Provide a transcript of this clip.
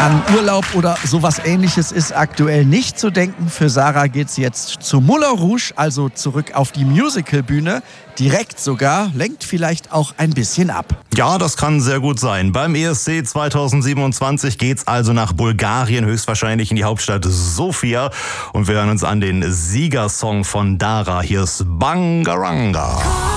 An Urlaub oder sowas Ähnliches ist aktuell nicht zu denken. Für Sarah geht's jetzt zu Moulin Rouge, also zurück auf die Musicalbühne. Direkt sogar, lenkt vielleicht auch ein bisschen ab. Ja, das kann sehr gut sein. Beim ESC 2027 geht's also nach Bulgarien, höchstwahrscheinlich in die Hauptstadt Sofia. Und wir hören uns an den Siegersong von Dara. Hier ist Bangaranga.